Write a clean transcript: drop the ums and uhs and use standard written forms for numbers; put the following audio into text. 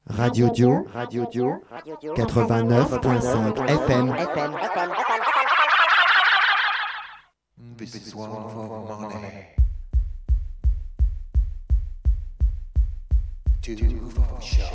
Radio Dio, 89.5 FM. This is one for money. Two for show.